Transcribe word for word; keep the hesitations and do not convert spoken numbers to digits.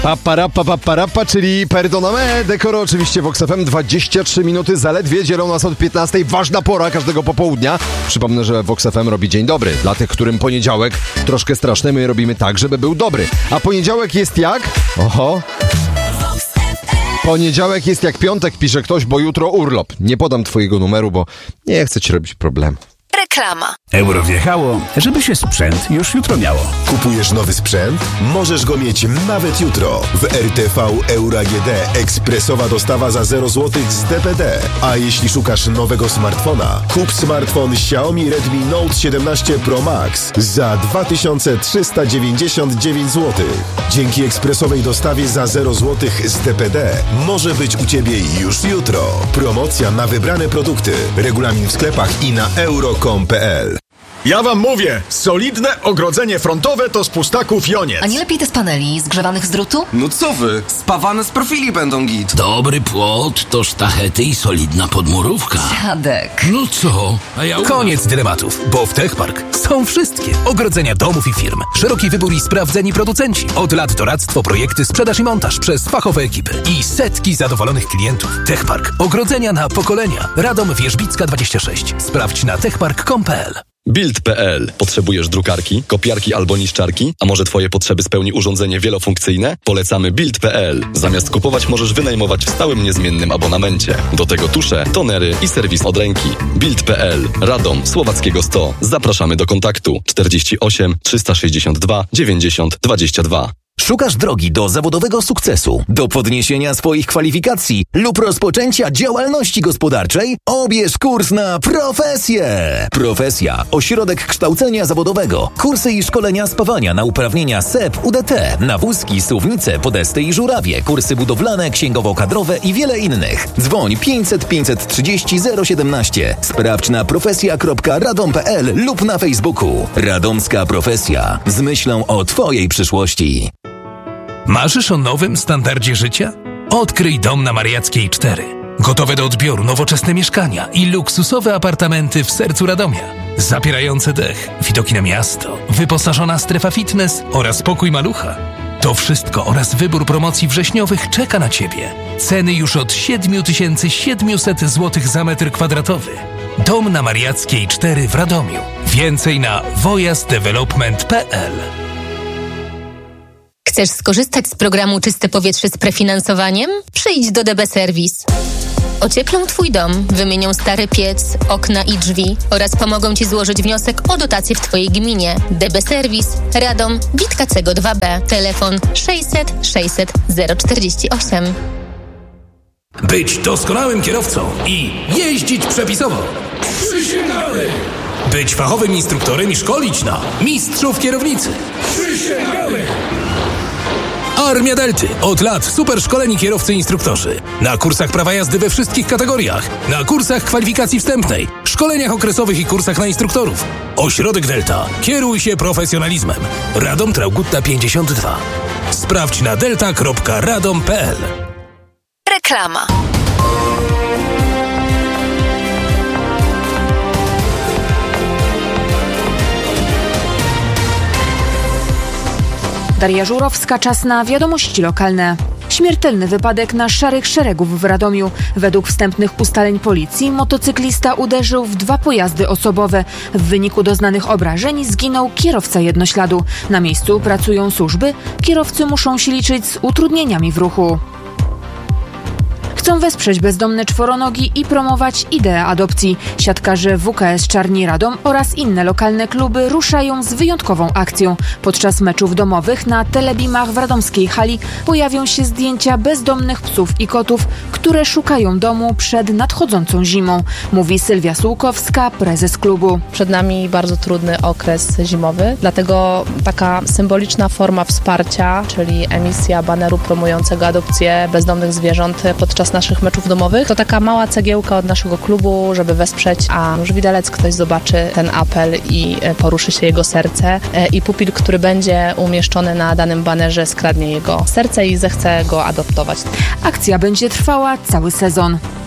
Paparapa, paparapa, czyli Perdoname, dekoro oczywiście Vox F M, dwadzieścia trzy minuty zaledwie dzielą nas od piętnastej, ważna pora każdego popołudnia. Przypomnę, że Vox F M robi dzień dobry. Dla tych, którym poniedziałek troszkę straszny, my robimy tak, żeby był dobry. A poniedziałek jest jak? Oho. Poniedziałek jest jak piątek, pisze ktoś, bo jutro urlop. Nie podam twojego numeru, bo nie chcę ci robić problemu. Reklama. Euro wjechało, żeby się sprzęt już jutro miało. Kupujesz nowy sprzęt? Możesz go mieć nawet jutro. W R T V Euro A G D ekspresowa dostawa za zero złotych z D P D. A jeśli szukasz nowego smartfona, kup smartfon Xiaomi Redmi Note siedemnaście Pro Max za dwa tysiące trzysta dziewięćdziesiąt dziewięć złotych. Dzięki ekspresowej dostawie za zero złotych z D P D może być u Ciebie już jutro. Promocja na wybrane produkty. Regulamin w sklepach i na euro kropka com kropka p l. Ja wam mówię, solidne ogrodzenie frontowe to z pustaków Joniec. A nie lepiej te z paneli zgrzewanych z drutu? No co wy, spawane z profili będą git. Dobry płot to sztachety i solidna podmurówka. Dziadek. No co? A ja Koniec dylematów, bo w Techpark są wszystkie ogrodzenia domów i firm. Szeroki wybór i sprawdzeni producenci. Od lat doradztwo, projekty, sprzedaż i montaż przez fachowe ekipy. I setki zadowolonych klientów. Techpark. Ogrodzenia na pokolenia. Radom Wierzbicka dwadzieścia sześć. Sprawdź na techpark kropka com kropka p l. Build kropka p l. Potrzebujesz drukarki, kopiarki albo niszczarki? A może Twoje potrzeby spełni urządzenie wielofunkcyjne? Polecamy Build kropka p l. Zamiast kupować możesz wynajmować w stałym niezmiennym abonamencie. Do tego tusze, tonery i serwis od ręki. Build kropka p l. Radom, Słowackiego sto. Zapraszamy do kontaktu czterdzieści osiem trzysta sześćdziesiąt dwa dziewięćdziesiąt dwadzieścia dwa. Szukasz drogi do zawodowego sukcesu, do podniesienia swoich kwalifikacji lub rozpoczęcia działalności gospodarczej? Obierz kurs na Profesję! Profesja, ośrodek kształcenia zawodowego, kursy i szkolenia z pawania na uprawnienia S E P, U D T, na wózki, suwnice, podesty i żurawie, kursy budowlane, księgowo-kadrowe i wiele innych. Dzwoń pięćset pięćset trzydzieści zero siedemnaście. Sprawdź na profesja kropka radom kropka p l lub na Facebooku. Radomska Profesja. Z myślą o Twojej przyszłości. Marzysz o nowym standardzie życia? Odkryj dom na Mariackiej cztery. Gotowe do odbioru nowoczesne mieszkania i luksusowe apartamenty w sercu Radomia. Zapierające dech, widoki na miasto, wyposażona strefa fitness oraz pokój malucha. To wszystko oraz wybór promocji wrześniowych czeka na Ciebie. Ceny już od siedem tysięcy siedemset złotych za metr kwadratowy. Dom na Mariackiej cztery w Radomiu. Więcej na wojazd development kropka p l. Chcesz skorzystać z programu Czyste Powietrze z prefinansowaniem? Przyjdź do D B Service. Ocieplą Twój dom, wymienią stary piec, okna i drzwi oraz pomogą Ci złożyć wniosek o dotację w Twojej gminie. D B Service, Radom, Witkacego dwa B, telefon sześćset sześćset zero czterdzieści osiem. Być doskonałym kierowcą i jeździć przepisowo. Przysięgamy! Być fachowym instruktorem i szkolić na mistrzów kierownicy. Przysięgamy! Armia Delty. Od lat super szkoleni kierowcy i instruktorzy. Na kursach prawa jazdy we wszystkich kategoriach. Na kursach kwalifikacji wstępnej. Szkoleniach okresowych i kursach na instruktorów. Ośrodek Delta. Kieruj się profesjonalizmem. Radom Traugutta pięćdziesiąt dwa. Sprawdź na delta kropka radom kropka p l. Reklama. Daria Żurowska, czas na wiadomości lokalne. Śmiertelny wypadek na Szarych Szeregów w Radomiu. Według wstępnych ustaleń policji motocyklista uderzył w dwa pojazdy osobowe. W wyniku doznanych obrażeń zginął kierowca jednośladu. Na miejscu pracują służby. Kierowcy muszą się liczyć z utrudnieniami w ruchu. Chcą wesprzeć bezdomne czworonogi i promować ideę adopcji. Siatkarze W K S Czarni Radom oraz inne lokalne kluby ruszają z wyjątkową akcją. Podczas meczów domowych na telebimach w radomskiej hali pojawią się zdjęcia bezdomnych psów i kotów, które szukają domu przed nadchodzącą zimą, mówi Sylwia Sułkowska, prezes klubu. Przed nami bardzo trudny okres zimowy, dlatego taka symboliczna forma wsparcia, czyli emisja baneru promującego adopcję bezdomnych zwierząt podczas naszych meczów domowych, to taka mała cegiełka od naszego klubu, żeby wesprzeć, a już widelec ktoś zobaczy ten apel i poruszy się jego serce i pupil, który będzie umieszczony na danym banerze, skradnie jego serce i zechce go adoptować. Akcja będzie trwała cały sezon.